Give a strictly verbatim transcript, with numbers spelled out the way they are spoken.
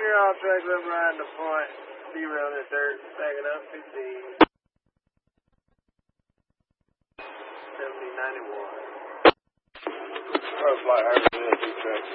you're all track up riding the point. Zero in the dirt, stacking up fifteen. seventy ninety-one. Probably fly higher than that, two tracks.